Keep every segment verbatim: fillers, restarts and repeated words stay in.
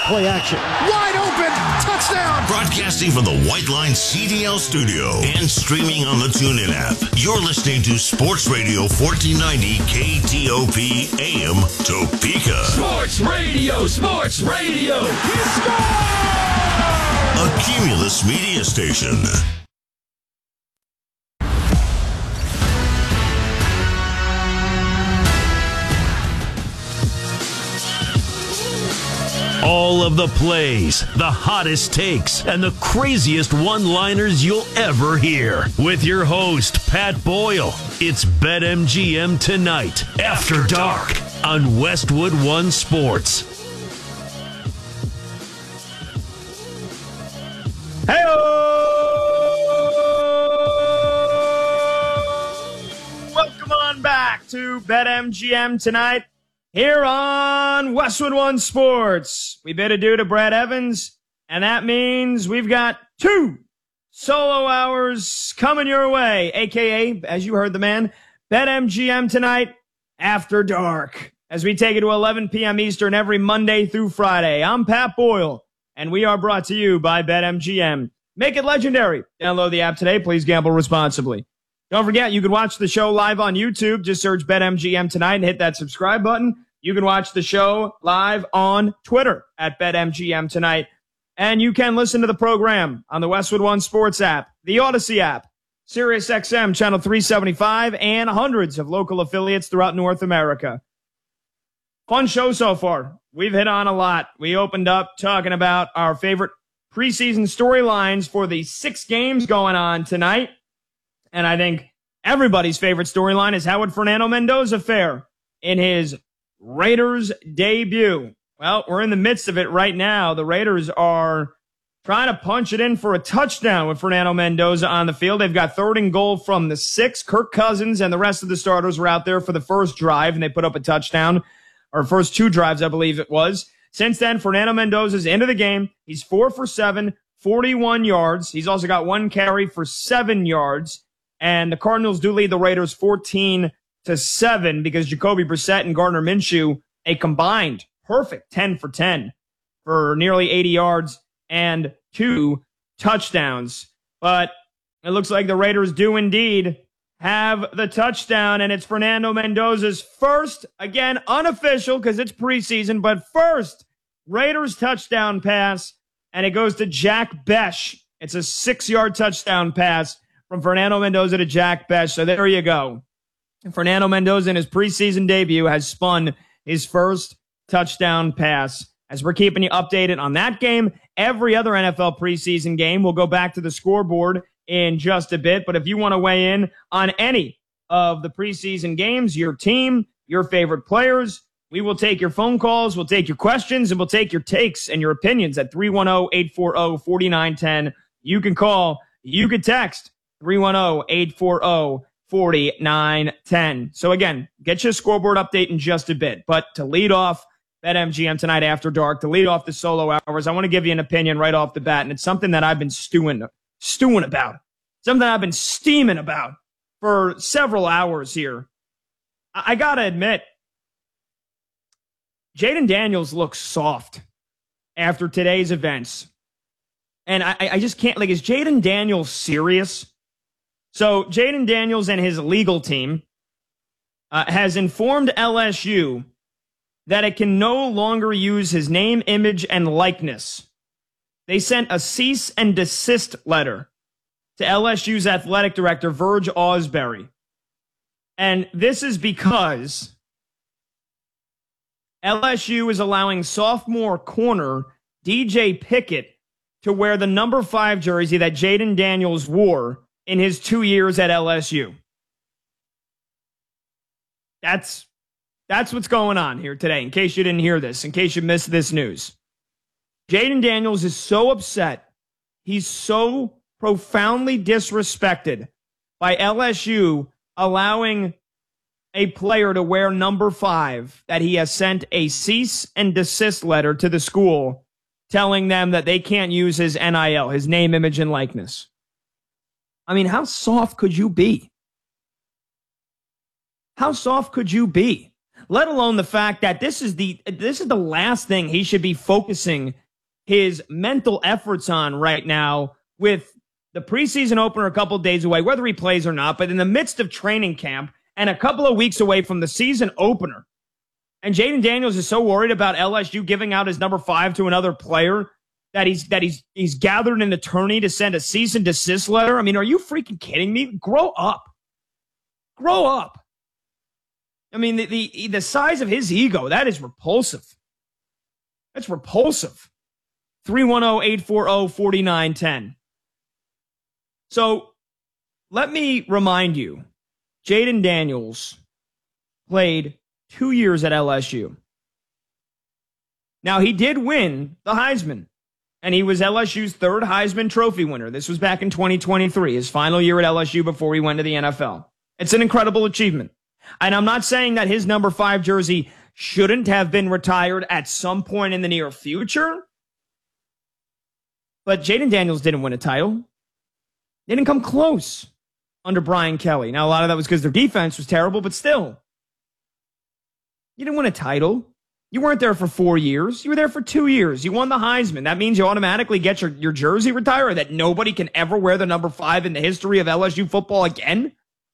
Play action. Wide open. Touchdown. Broadcasting from the White Line C D L studio and streaming on the TuneIn app. You're listening to Sports Radio fourteen ninety K T O P A M Topeka. Sports Radio. Sports Radio. He scored! A Cumulus media station. All of the plays, the hottest takes, and the craziest one-liners you'll ever hear. With your host, Pat Boyle. It's BetMGM Tonight, After Dark, on Westwood One Sports. Hey-oh! Welcome on back to BetMGM Tonight. Here on Westwood One Sports, we bid adieu to Brad Evans, and that means we've got two solo hours coming your way, a k a, as you heard the man, BetMGM Tonight After Dark, as we take it to eleven p.m. Eastern every Monday through Friday. I'm Pat Boyle, and we are brought to you by BetMGM. Make it legendary. Download the app today. Please gamble responsibly. Don't forget, you can watch the show live on YouTube. Just search BetMGM Tonight and hit that subscribe button. You can watch the show live on Twitter at BetMGM Tonight. And you can listen to the program on the Westwood One Sports app, the Odyssey app, SiriusXM Channel three seventy-five, and hundreds of local affiliates throughout North America. Fun show so far. We've hit on a lot. We opened up talking about our favorite preseason storylines for the six games going on tonight. And I think everybody's favorite storyline is how would Fernando Mendoza fare in his Raiders debut. Well, we're in the midst of it right now. The Raiders are trying to punch it in for a touchdown with Fernando Mendoza on the field. They've got third and goal from the six. Kirk Cousins and the rest of the starters were out there for the first drive, and they put up a touchdown, or first two drives, I believe it was. Since then, Fernando Mendoza's into the game. He's four for seven, forty-one yards. He's also got one carry for seven yards. And the Cardinals do lead the Raiders fourteen to seven because Jacoby Brissett and Gardner Minshew, a combined perfect ten for ten for nearly eighty yards and two touchdowns. But it looks like the Raiders do indeed have the touchdown, and it's Fernando Mendoza's first, again, unofficial because it's preseason, but first Raiders touchdown pass, and it goes to Jack Bech. It's a six-yard touchdown pass from Fernando Mendoza to Jack Bech. So there you go. Fernando Mendoza in his preseason debut has spun his first touchdown pass. As we're keeping you updated on that game, every other N F L preseason game, we'll go back to the scoreboard in just a bit. But if you want to weigh in on any of the preseason games, your team, your favorite players, we will take your phone calls, we'll take your questions, and we'll take your takes and your opinions at three one zero, eight four zero, four nine one zero. You can call, you can text three one zero, eight four zero, four nine one zero. So again, get your scoreboard update in just a bit. But to lead off BetMGM Tonight After Dark, to lead off the solo hours, I want to give you an opinion right off the bat, and it's something that I've been stewing, stewing about, something I've been steaming about for several hours here. I, I got to admit, Jayden Daniels looks soft after today's events. And I, I just can't, like, is Jayden Daniels serious? So Jayden Daniels and his legal team uh, has informed L S U that it can no longer use his name, image, and likeness. They sent a cease and desist letter to L S U's athletic director, Verge Ausberry. And this is because L S U is allowing sophomore corner D J Pickett to wear the number five jersey that Jayden Daniels wore in his two years at L S U. That's, that's what's going on here today, in case you didn't hear this, in case you missed this news. Jayden Daniels is so upset. He's so profoundly disrespected by L S U allowing a player to wear number five that he has sent a cease and desist letter to the school telling them that they can't use his N I L, his name, image, and likeness. I mean, how soft could you be? How soft could you be? let alone the fact that this is the this is the last thing he should be focusing his mental efforts on right now, with the preseason opener a couple of days away, whether he plays or not, but in the midst of training camp and a couple of weeks away from the season opener. And Jayden Daniels is so worried about L S U giving out his number five to another player that he's that he's he's gathered an attorney to send a cease and desist letter. I mean, are you freaking kidding me? Grow up. Grow up. I mean, the the, the size of his ego, that is repulsive. That's repulsive. three one zero, eight four zero, four nine one zero. So let me remind you, Jayden Daniels played two years at L S U. Now, he did win the Heisman, and he was L S U's third Heisman Trophy winner. This was back in twenty twenty-three, his final year at L S U before he went to the N F L. It's an incredible achievement. And I'm not saying that his number five jersey shouldn't have been retired at some point in the near future. But Jayden Daniels didn't win a title. They didn't come close under Brian Kelly. Now, a lot of that was because their defense was terrible, but still. You didn't win a title. You weren't there for four years. You were there for two years. You won the Heisman. That means you automatically get your, your jersey retired, that nobody can ever wear the number five in the history of L S U football again?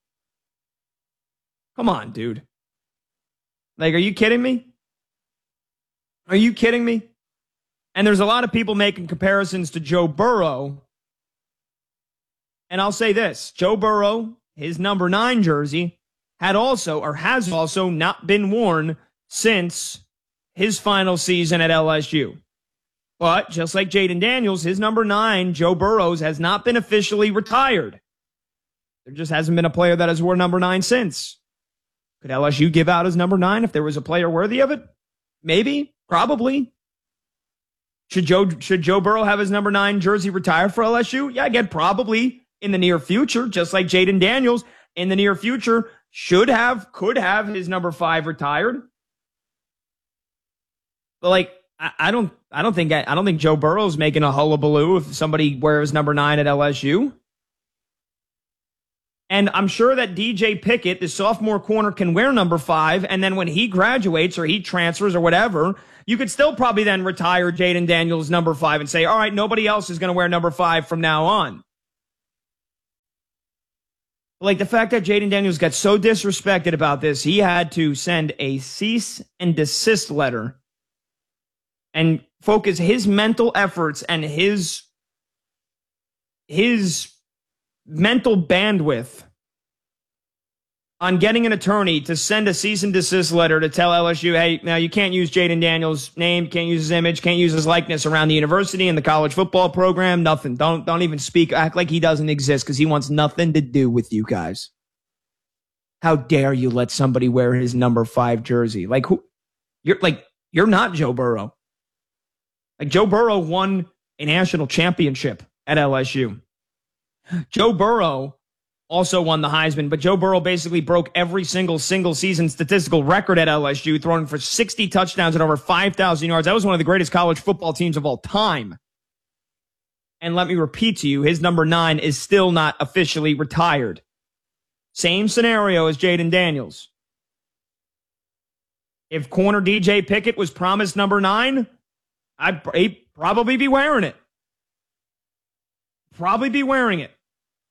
Come on, dude. Like, are you kidding me? Are you kidding me? And there's a lot of people making comparisons to Joe Burrow. And I'll say this. Joe Burrow, his number nine jersey, had also, or has also, not been worn since his final season at L S U. But just like Jayden Daniels, his number nine, Joe Burrow's, has not been officially retired. There just hasn't been a player that has worn number nine since. Could L S U give out his number nine if there was a player worthy of it? Maybe. Probably. Should Joe, should Joe Burrow have his number nine jersey retired for L S U? Yeah, again, probably in the near future, just like Jayden Daniels in the near future should have, could have his number five retired. But like, I, I don't, I don't think, I, I don't think Joe Burrow's making a hullabaloo if somebody wears number nine at L S U. And I'm sure that D J Pickett, the sophomore corner, can wear number five. And then when he graduates or he transfers or whatever, you could still probably then retire Jayden Daniels number five and say, all right, nobody else is going to wear number five from now on. Like the fact that Jayden Daniels got so disrespected about this, he had to send a cease and desist letter and focus his mental efforts and his, his mental bandwidth on getting an attorney to send a cease and desist letter to tell L S U, hey, now you can't use Jayden Daniels' name, can't use his image, can't use his likeness around the university and the college football program, nothing. Don't don't even speak, act like he doesn't exist because he wants nothing to do with you guys. How dare you let somebody wear his number five jersey? Like who? You're like you're not Joe Burrow. Like Joe Burrow won a national championship at L S U. Joe Burrow also won the Heisman, but Joe Burrow basically broke every single single season statistical record at L S U, throwing for sixty touchdowns and over five thousand yards. That was one of the greatest college football teams of all time. And let me repeat to you, his number nine is still not officially retired. Same scenario as Jayden Daniels. If corner D J Pickett was promised number nine, I'd he'd probably be wearing it. Probably be wearing it.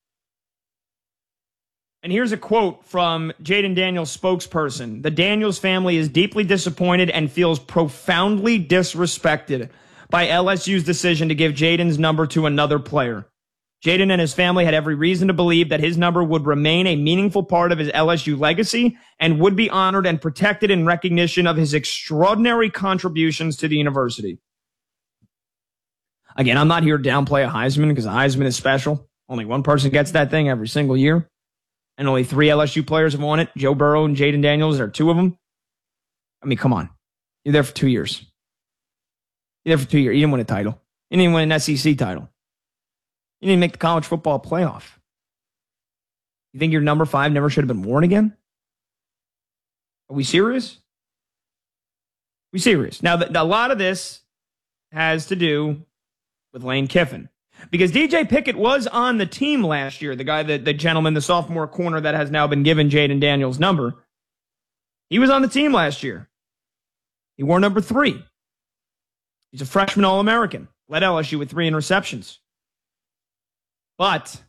And here's a quote from Jayden Daniels' spokesperson. The Daniels family is deeply disappointed and feels profoundly disrespected by L S U's decision to give Jayden's number to another player. Jayden and his family had every reason to believe that his number would remain a meaningful part of his L S U legacy and would be honored and protected in recognition of his extraordinary contributions to the university. Again, I'm not here to downplay a Heisman because a Heisman is special. Only one person gets that thing every single year. And only three L S U players have won it. Joe Burrow and Jayden Daniels. There are two of them. I mean, come on. You're there for two years. You're there for two years. You didn't win a title. You didn't win an S E C title. You didn't make the college football playoff. You think your number five never should have been worn again? Are we serious? Are we serious? Now, the, a lot of this has to do with Lane Kiffin. Because D J Pickett was on the team last year, the guy, that the gentleman, the sophomore corner that has now been given Jayden Daniels' number. He was on the team last year. He wore number three. He's a freshman All-American. Led L S U with three interceptions. But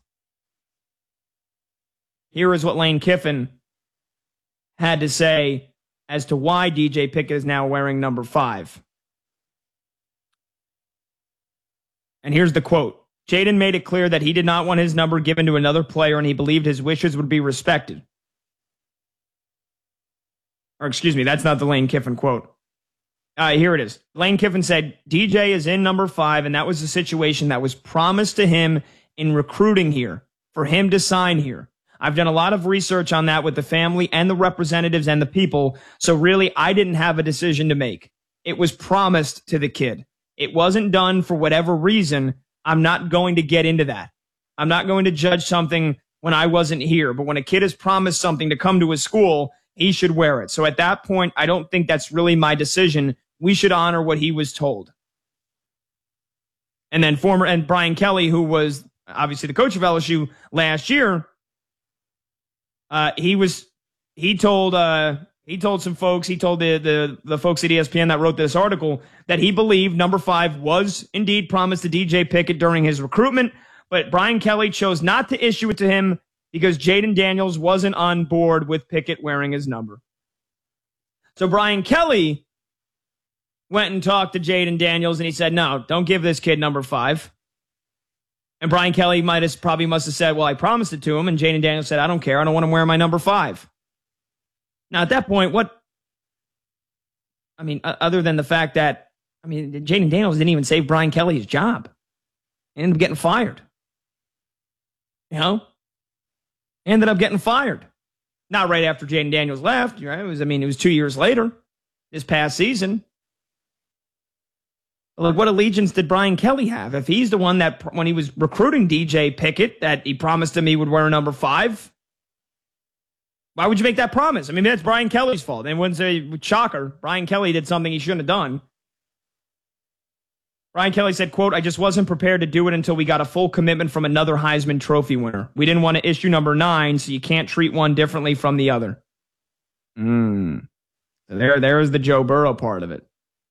here is what Lane Kiffin had to say as to why D J Pickett is now wearing number five. And here's the quote. Jaden made it clear that he did not want his number given to another player and he believed his wishes would be respected. Or excuse me, that's not the Lane Kiffin quote. Uh, here it is. Lane Kiffin said, D J is in number five, and that was a situation that was promised to him in recruiting here, for him to sign here. I've done a lot of research on that with the family and the representatives and the people, so really I didn't have a decision to make. It was promised to the kid. It wasn't done for whatever reason. I'm not going to get into that. I'm not going to judge something when I wasn't here, but when a kid has promised something to come to his school, he should wear it. So at that point, I don't think that's really my decision. We should honor what he was told. And then former, and Brian Kelly, who was obviously the coach of L S U last year, uh, he was, he told, uh, he told some folks, he told the, the, the folks at E S P N that wrote this article that he believed number five was indeed promised to D J Pickett during his recruitment, but Brian Kelly chose not to issue it to him because Jaden Daniels wasn't on board with Pickett wearing his number. So Brian Kelly went and talked to Jaden Daniels, and he said, no, don't give this kid number five. And Brian Kelly might have probably must have said, well, I promised it to him. And Jaden Daniels said, I don't care. I don't want him wearing my number five. Now, at that point, what, I mean, other than the fact that, I mean, Jaden Daniels didn't even save Brian Kelly his job. He ended up getting fired. You know? Ended up getting fired. Not right after Jaden Daniels left. Right? It was, I mean, it was two years later, this past season. Like, what allegiance did Brian Kelly have? If he's the one that, when he was recruiting D J Pickett, that he promised him he would wear a number five, why would you make that promise? I mean, that's Brian Kelly's fault. And wouldn't say, shocker, Brian Kelly did something he shouldn't have done. Brian Kelly said, quote, I just wasn't prepared to do it until we got a full commitment from another Heisman Trophy winner. We didn't want to issue number nine, so you can't treat one differently from the other. Mm. There, there's the Joe Burrow part of it.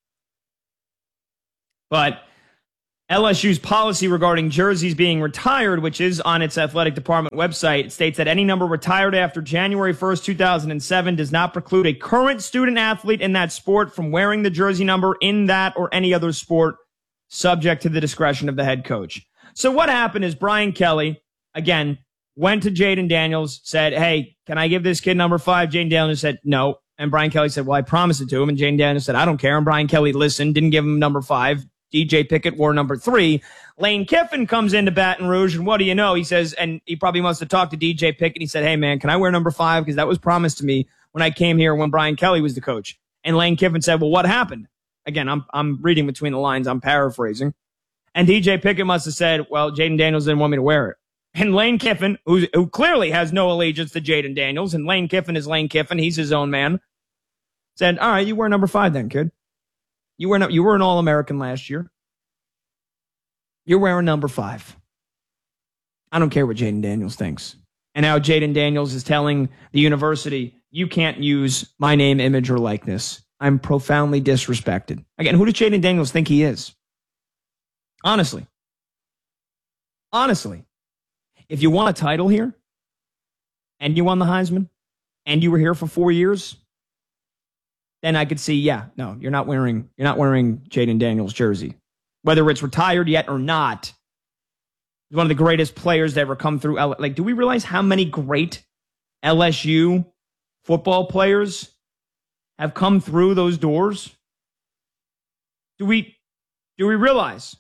But L S U's policy regarding jerseys being retired, which is on its athletic department website, states that any number retired after January first, two thousand seven does not preclude a current student athlete in that sport from wearing the jersey number in that or any other sport, subject to the discretion of the head coach. So what happened is Brian Kelly, again, went to Jaden Daniels, said, hey, can I give this kid number five? Jaden Daniels said, no. And Brian Kelly said, well, I promised it to him. And Jaden Daniels said, I don't care. And Brian Kelly listened, didn't give him number five. D J Pickett wore number three. Lane Kiffin comes into Baton Rouge, and what do you know? He says, and he probably must have talked to D J Pickett. He said, hey, man, can I wear number five? Because that was promised to me when I came here when Brian Kelly was the coach. And Lane Kiffin said, well, what happened? Again, I'm I'm reading between the lines. I'm paraphrasing. And D J Pickett must have said, well, Jaden Daniels didn't want me to wear it. And Lane Kiffin, who, who clearly has no allegiance to Jaden Daniels, and Lane Kiffin is Lane Kiffin, he's his own man, said, all right, you wear number five then, kid. You were, you were an All-American last year. You're wearing number five. I don't care what Jaden Daniels thinks. And now Jaden Daniels is telling the university, you can't use my name, image, or likeness. I'm profoundly disrespected. Again, who does Jaden Daniels think he is? Honestly. Honestly. If you won a title here, and you won the Heisman, and you were here for four years, then I could see, yeah, no, you're not wearing, you're not wearing Jaden Daniels' jersey. Whether it's retired yet or not, he's one of the greatest players to ever come through. Like, do we realize how many great L S U football players have come through those doors? Do we, do we realize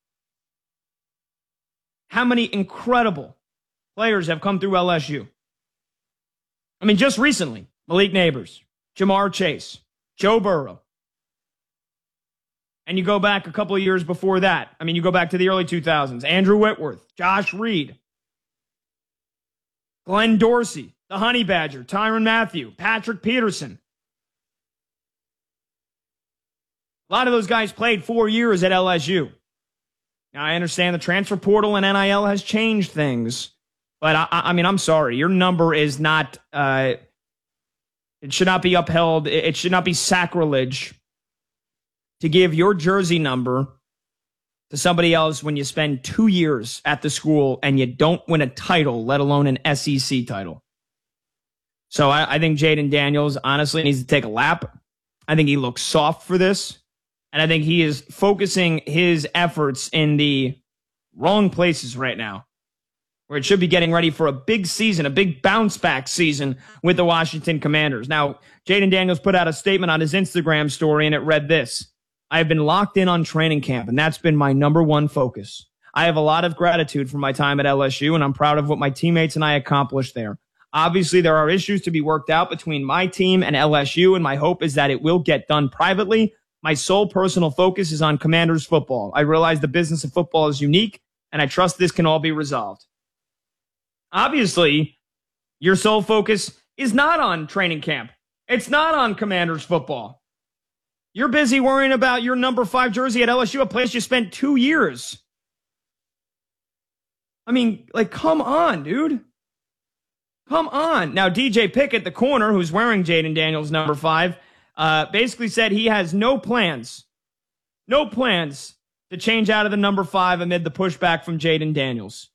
how many incredible players have come through L S U? I mean, just recently, Malik Neighbors, Jamar Chase, Joe Burrow. And you go back a couple of years before that. I mean, you go back to the early two thousands. Andrew Whitworth, Josh Reed, Glenn Dorsey, the Honey Badger, Tyrann Mathieu, Patrick Peterson. A lot of those guys played four years at L S U. Now, I understand the transfer portal and N I L has changed things. But, I, I mean, I'm sorry. Your number is not... Uh, It should not be upheld. It should not be sacrilege to give your jersey number to somebody else when you spend two years at the school and you don't win a title, let alone an S E C title. So I, I think Jaden Daniels honestly needs to take a lap. I think he looks soft for this. And I think he is focusing his efforts in the wrong places right now, where it should be getting ready for a big season, a big bounce back season with the Washington Commanders. Now, Jaden Daniels put out a statement on his Instagram story, and it read this: I have been locked in on training camp, and that's been my number one focus. I have a lot of gratitude for my time at L S U, and I'm proud of what my teammates and I accomplished there. Obviously, there are issues to be worked out between my team and L S U, and my hope is that it will get done privately. My sole personal focus is on Commanders football. I realize the business of football is unique, and I trust this can all be resolved. Obviously, your sole focus is not on training camp. It's not on Commanders football. You're busy worrying about your number five jersey at L S U, a place you spent two years. I mean, like, come on, dude. Come on. Now, D J Pickett, the corner, who's wearing Jaden Daniels' number five, uh, basically said he has no plans, no plans to change out of the number five amid the pushback from Jaden Daniels.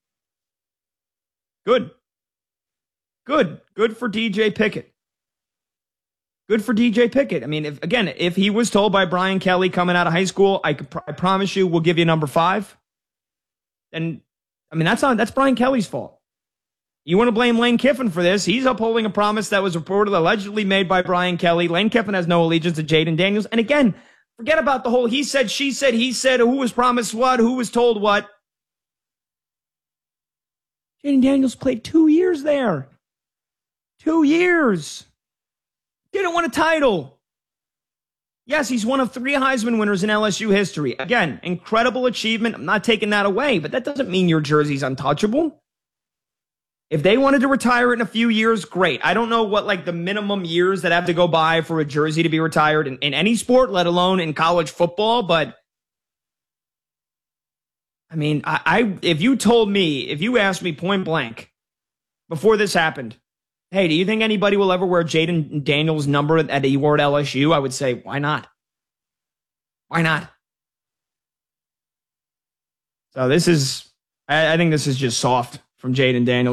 Good. Good. Good for D J Pickett. Good for D J Pickett. I mean, if, again, if he was told by Brian Kelly coming out of high school, I, could, I promise you we'll give you number five, then, I mean, that's not, that's Brian Kelly's fault. You want to blame Lane Kiffin for this? He's upholding a promise that was reported, allegedly made by Brian Kelly. Lane Kiffin has no allegiance to Jaden Daniels. And again, forget about the whole he said, she said, he said, who was promised what, who was told what. Jaden Daniels played two years there. Two years. Didn't win a title. Yes, he's one of three Heisman winners in L S U history. Again, incredible achievement. I'm not taking that away, but that doesn't mean your jersey's untouchable. If they wanted to retire it in a few years, great. I don't know what like the minimum years that have to go by for a jersey to be retired in, in any sport, let alone in college football. But I mean, I, I if you told me, if you asked me point blank before this happened, hey, do you think anybody will ever wear Jaden Daniels' number that he wore at L S U? I would say, why not? Why not? So this is, I, I think this is just soft from Jaden Daniels.